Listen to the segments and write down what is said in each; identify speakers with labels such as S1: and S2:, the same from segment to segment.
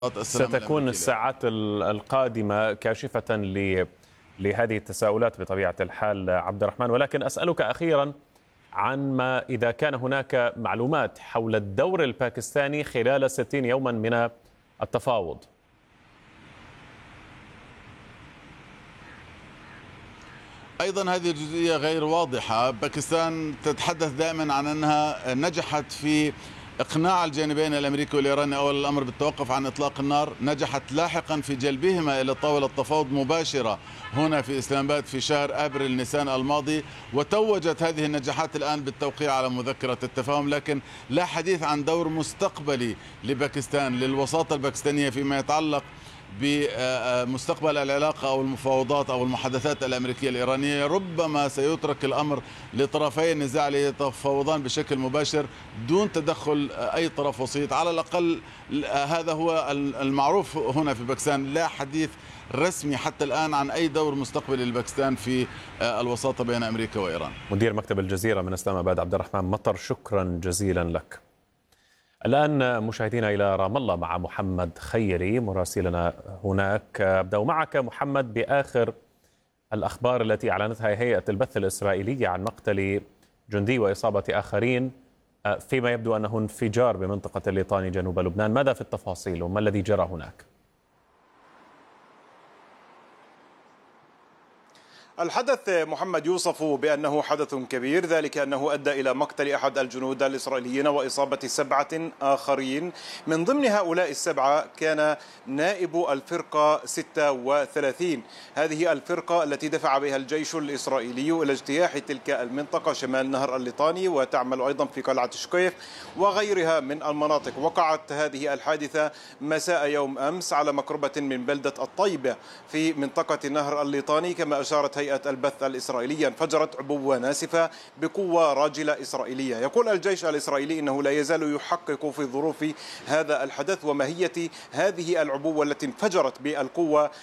S1: ستكون الساعات القادمة كاشفة لهذه التساؤلات بطبيعة الحال عبد الرحمن، ولكن أسألك أخيرا عن ما إذا كان هناك معلومات حول الدور الباكستاني خلال 60 يوما من التفاوض.
S2: أيضا هذه الجزئية غير واضحة. باكستان تتحدث دائما عن أنها نجحت في إقناع الجانبين الأمريكي والإيراني أول الأمر بالتوقف عن إطلاق النار، نجحت لاحقا في جلبهما إلى طاولة تفاوض مباشرة هنا في إسلام آباد في شهر أبريل نيسان الماضي، وتوجت هذه النجاحات الآن بالتوقيع على مذكرة التفاهم، لكن لا حديث عن دور مستقبلي لباكستان للوساطة الباكستانية فيما يتعلق بمستقبل العلاقة أو المفاوضات أو المحادثات الأمريكية الإيرانية. ربما سيترك الأمر لطرفي النزاع ليتفاوضان بشكل مباشر دون تدخل أي طرف وسيط. على الأقل هذا هو المعروف هنا في باكستان، لا حديث رسمي حتى الآن عن أي دور مستقبلي لباكستان في الوساطة بين أمريكا وإيران.
S1: مدير مكتب الجزيرة من إسلام آباد عبد الرحمن مطر، شكرا جزيلا لك. الآن مشاهدينا إلى رام الله مع محمد خيري مراسلنا هناك. أبدأ معك محمد بآخر الأخبار التي أعلنتها هيئة البث الإسرائيلية عن مقتل جندي وإصابة آخرين فيما يبدو أنه انفجار بمنطقة الليطاني جنوب لبنان. ماذا في التفاصيل وما الذي جرى هناك؟
S3: الحدث محمد يوصف بأنه حدث كبير، ذلك أنه أدى إلى مقتل أحد الجنود الإسرائيليين وإصابة 7 آخرين. من ضمن هؤلاء ال7 كان نائب الفرقة 36. هذه الفرقة التي دفع بها الجيش الإسرائيلي إلى اجتياح تلك المنطقة شمال نهر الليطاني، وتعمل أيضا في قلعة شقيف وغيرها من المناطق. وقعت هذه الحادثة مساء يوم أمس على مقربة من بلدة الطيبة في منطقة نهر الليطاني. كما أشارت هيئة البث الإسرائيلية انفجرت عبوة ناسفة بقوة راجلة إسرائيلية. يقول الجيش الإسرائيلي إنه لا يزال يحقق في ظروف هذا الحدث وماهية هذه العبوة التي انفجرت بالقوة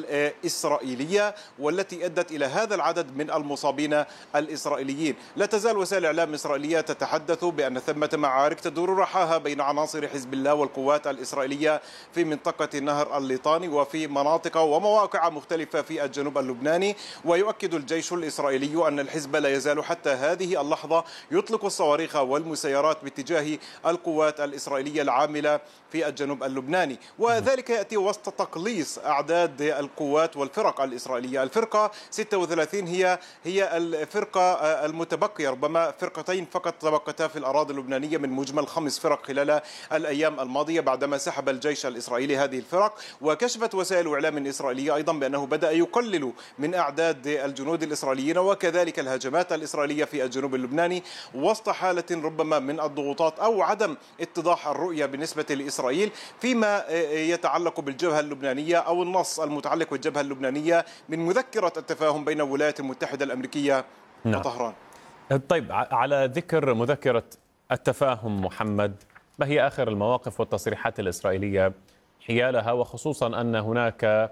S3: الإسرائيلية والتي أدت إلى هذا العدد من المصابين الإسرائيليين. لا تزال وسائل الإعلام الإسرائيلية تتحدث بأن ثمة معارك تدور رحاها بين عناصر حزب الله والقوات الإسرائيلية في منطقة نهر الليطاني وفي مناطق ومواقع مختلفة في الجنوب اللبناني. ويؤكد الجيش الإسرائيلي أن الحزب لا يزال حتى هذه اللحظة يطلق الصواريخ والمسيرات باتجاه القوات الإسرائيلية العاملة في الجنوب اللبناني، وذلك يأتي وسط تقليص أعداد القوات والفرق الإسرائيلية. الفرقة 36 هي الفرقة المتبقية، ربما فرقتين فقط تبقتا في الأراضي اللبنانية من مجمل 5 فرق خلال الأيام الماضية بعدما سحب الجيش الإسرائيلي هذه الفرق. وكشفت وسائل إعلام إسرائيلية أيضا بأنه بدأ يقلل من أعداد الجنود الإسرائيليين وكذلك الهجمات الإسرائيلية في الجنوب اللبناني وسط حالة ربما من الضغوطات أو عدم اتضاح الرؤية بالنسبة لإسرائيل فيما يتعلق بالجبهة اللبنانية أو النص المتعلق بالجبهة اللبنانية من مذكرة التفاهم بين الولايات المتحدة الأمريكية وطهران.
S1: طيب، على ذكر مذكرة التفاهم محمد، ما هي آخر المواقف والتصريحات الإسرائيلية حيالها، وخصوصا أن هناك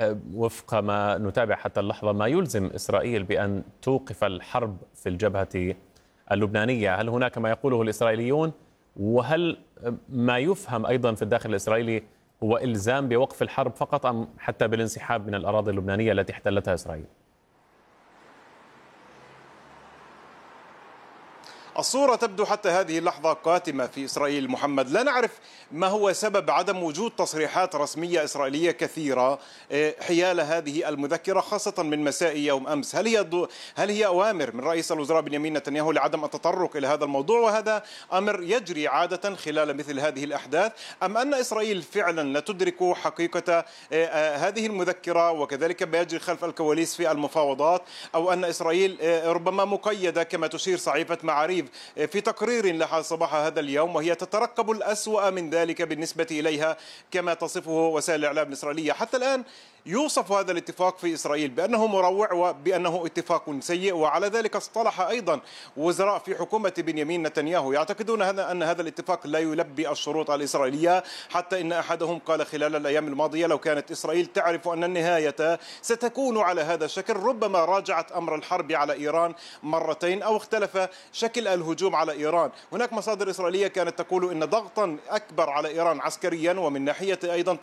S1: وفق ما نتابع حتى اللحظة ما يلزم إسرائيل بأن توقف الحرب في الجبهة اللبنانية؟ هل هناك ما يقوله الإسرائيليون، وهل ما يفهم أيضا في الداخل الإسرائيلي هو إلزام بوقف الحرب فقط أم حتى بالانسحاب من الأراضي اللبنانية التي احتلتها إسرائيل؟
S3: الصورة تبدو حتى هذه اللحظة قاتمة في إسرائيل محمد. لا نعرف ما هو سبب عدم وجود تصريحات رسمية إسرائيلية كثيرة حيال هذه المذكرة خاصة من مساء يوم أمس. هل هي أوامر من رئيس الوزراء بنيامين نتنياهو لعدم التطرق إلى هذا الموضوع وهذا أمر يجري عادة خلال مثل هذه الأحداث، أم أن إسرائيل فعلا لا تدرك حقيقة هذه المذكرة وكذلك ما يجري خلف الكواليس في المفاوضات، أو أن إسرائيل ربما مقيدة كما تشير صحيفة معاريف في تقرير لها صباح هذا اليوم وهي تترقب الأسوأ من ذلك بالنسبة إليها كما تصفه وسائل الإعلام الإسرائيلية. حتى الآن يوصف هذا الاتفاق في إسرائيل بأنه مروع وبأنه اتفاق سيء، وعلى ذلك اصطلح أيضا وزراء في حكومة بنيامين نتنياهو يعتقدون أن هذا الاتفاق لا يلبي الشروط الإسرائيلية، حتى إن أحدهم قال خلال الأيام الماضية لو كانت إسرائيل تعرف أن النهاية ستكون على هذا الشكل ربما راجعت أمر الحرب على إيران مرتين أو اختلف شكل الهجوم على إيران. هناك مصادر إسرائيلية كانت تقول إن ضغطا أكبر على إيران عسكريا ومن ناحية أيضا